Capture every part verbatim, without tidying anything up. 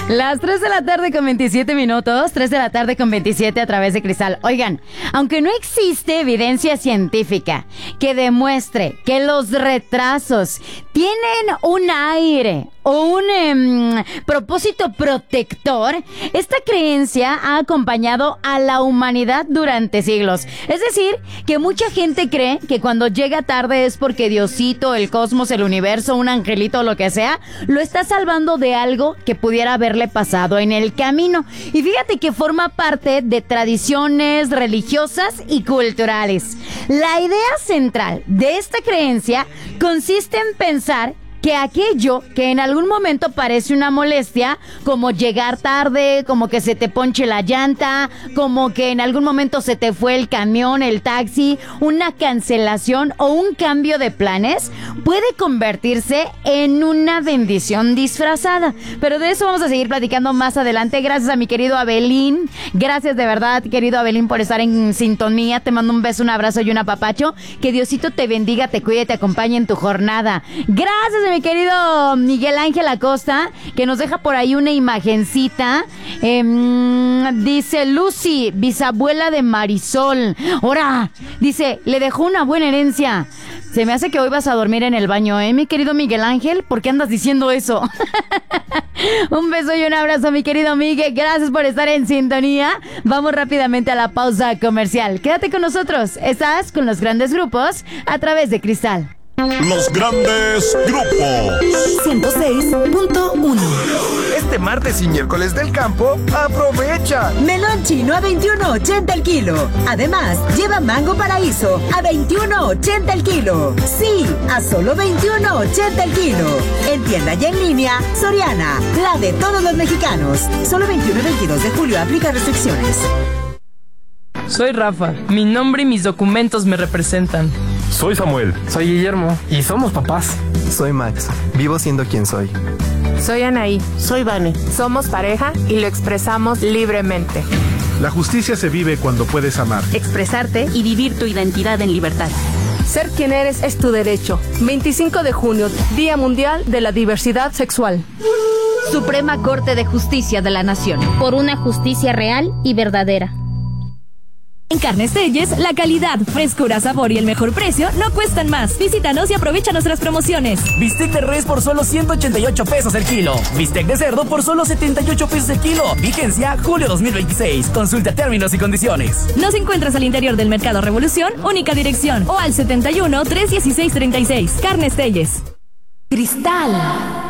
Las tres de la tarde con veintisiete minutos, tres de la tarde con veintisiete a través de Cristal. Oigan, aunque no existe evidencia científica que demuestre que los retrasos tienen un aire o un eh, propósito protector, esta creencia ha acompañado a la humanidad durante siglos. Es decir, que mucha gente cree que cuando llega tarde es porque Diosito, el cosmos, el universo, un angelito o lo que sea, lo está salvando de algo que pudiera haberle pasado en el camino. Y fíjate que forma parte de tradiciones religiosas y culturales. La idea central de esta creencia consiste en pensar que aquello que en algún momento parece una molestia, como llegar tarde, como que se te ponche la llanta, como que en algún momento se te fue el camión, el taxi, una cancelación o un cambio de planes, puede convertirse en una bendición disfrazada. Pero de eso vamos a seguir platicando más adelante. Gracias a mi querido Abelín. Gracias de verdad, querido Abelín, por estar en sintonía. Te mando un beso, un abrazo y un apapacho. Que Diosito te bendiga, te cuide y te acompañe en tu jornada. Gracias mi querido Miguel Ángel Acosta, que nos deja por ahí una imagencita. Eh, dice Lucy, bisabuela de Marisol. Ahora, dice, le dejó una buena herencia. Se me hace que hoy vas a dormir en el baño, ¿eh, mi querido Miguel Ángel? ¿Por qué andas diciendo eso? Un beso y un abrazo, mi querido Miguel. Gracias por estar en sintonía. Vamos rápidamente a la pausa comercial. Quédate con nosotros. Estás con los grandes grupos a través de Cristal. Los grandes grupos. ciento seis punto uno. Este martes y miércoles del campo, aprovecha. Melón chino a veintiuno ochenta el kilo. Además, lleva mango paraíso a veintiuno ochenta el kilo. Sí, a solo veintiuno ochenta el kilo. En tienda y en línea, Soriana, la de todos los mexicanos. Solo veintiuno y veintidós de julio, aplica restricciones. Soy Rafa, mi nombre y mis documentos me representan. Soy Samuel. Soy Guillermo. Y somos papás. Soy Max. Vivo siendo quien soy. Soy Anaí. Soy Vane. Somos pareja y lo expresamos libremente. La justicia se vive cuando puedes amar, expresarte y vivir tu identidad en libertad. Ser quien eres es tu derecho. veinticinco de junio, Día Mundial de la Diversidad Sexual. Suprema Corte de Justicia de la Nación. Por una justicia real y verdadera. En Carnes Telles, la calidad, frescura, sabor y el mejor precio no cuestan más. Visítanos y aprovecha nuestras promociones. Bistec de res por solo ciento ochenta y ocho pesos el kilo. Bistec de cerdo por solo setenta y ocho pesos el kilo. Vigencia julio dos mil veintiséis. Consulta términos y condiciones. Nos encuentras al interior del Mercado Revolución, única dirección, o al setenta y uno, trescientos dieciséis, treinta y seis. Carnes Telles. Cristal.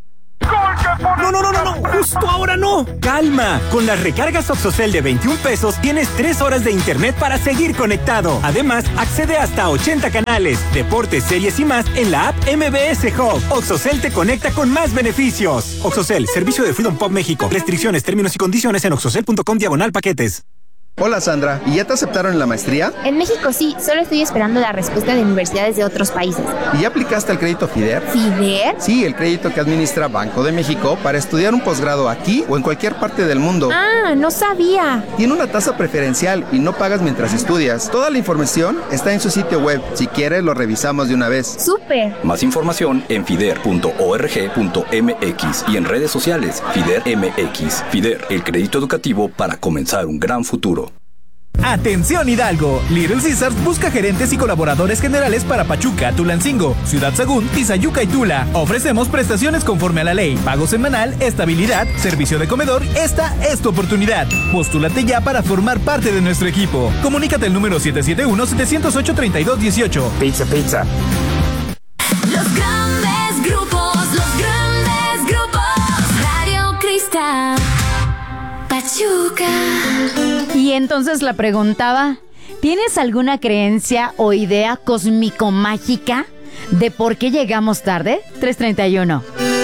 No, no, no, no, no, justo ahora no. Calma, con las recargas Oxocel de veintiún pesos tienes tres horas de internet para seguir conectado. Además, accede hasta a ochenta canales, deportes, series y más en la app M B S Hub. Oxocel te conecta con más beneficios. Oxocel, servicio de Freedom Pop México. Restricciones, términos y condiciones en oxocel punto com diagonal paquetes. Hola Sandra, ¿y ya te aceptaron en la maestría? En México sí, solo estoy esperando la respuesta de universidades de otros países. ¿Y ya aplicaste el crédito FIDER? ¿FIDER? Sí, el crédito que administra Banco de México para estudiar un posgrado aquí o en cualquier parte del mundo. Ah, no sabía. Tiene una tasa preferencial y no pagas mientras estudias. Toda la información está en su sitio web. Si quieres, lo revisamos de una vez. ¡Súper! Más información en fider punto org punto m x y en redes sociales FIDER M X. FIDER, el crédito educativo para comenzar un gran futuro. Atención Hidalgo, Little Caesars busca gerentes y colaboradores generales para Pachuca, Tulancingo, Ciudad Sagún, Tizayuca y Tula. Ofrecemos prestaciones conforme a la ley, pago semanal, estabilidad, servicio de comedor. Esta es tu oportunidad. Postúlate ya para formar parte de nuestro equipo. Comunícate al número siete siete uno, siete cero ocho, tres dos uno ocho. Pizza, pizza. Los grandes grupos, los grandes grupos. Radio Cristal. Pachuca. Y entonces la preguntaba, ¿tienes alguna creencia o idea cósmico-mágica de por qué llegamos tarde? tres treinta y uno.